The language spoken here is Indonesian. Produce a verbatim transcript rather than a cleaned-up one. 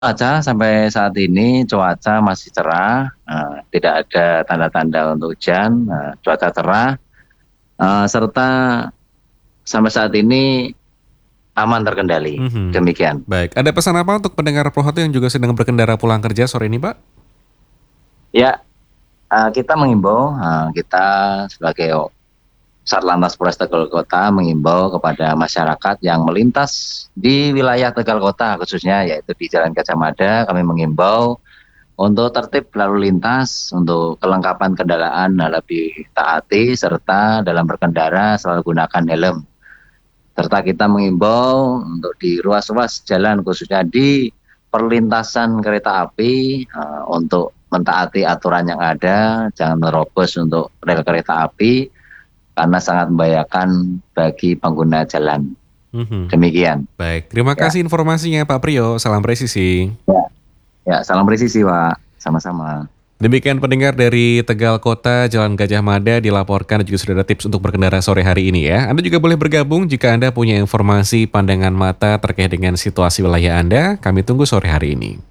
Cuaca sampai saat ini cuaca masih cerah, eee, tidak ada tanda-tanda untuk hujan, eee, cuaca cerah, eee, serta sampai saat ini aman terkendali, Mhm. demikian. Baik, ada pesan apa untuk pendengar Pro yang juga sedang berkendara pulang kerja sore ini, Pak? Ya, eee, kita mengimbau, eee, kita sebagai Satlantas Polres Tegal Kota mengimbau kepada masyarakat yang melintas di wilayah Tegal Kota khususnya yaitu di Jalan Gajah Mada, kami mengimbau untuk tertib lalu lintas, untuk kelengkapan kendaraan lebih taati, serta dalam berkendara selalu gunakan helm. Serta kita mengimbau untuk di ruas-ruas jalan khususnya di perlintasan kereta api uh, untuk mentaati aturan yang ada, jangan menerobos untuk rel kereta api karena sangat membahayakan bagi pengguna jalan. Mhm. Demikian. Baik, terima Ya, kasih informasinya Pak Priyo, salam presisi. ya, ya salam presisi Pak, sama-sama. Demikian pendengar dari Tegal Kota, Jalan Gajah Mada dilaporkan dan juga sudah ada tips untuk berkendara sore hari ini ya. Anda juga boleh bergabung jika Anda punya informasi pandangan mata terkait dengan situasi wilayah Anda. Kami tunggu sore hari ini.